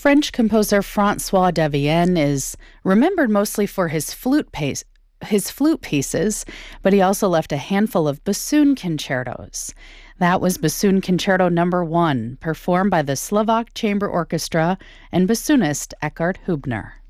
French composer Francois Devienne is remembered mostly for his flute pieces, but he also left a handful of bassoon concertos. That was Bassoon Concerto Number 1, performed by the Slovak Chamber Orchestra and bassoonist Eckhard Hubner.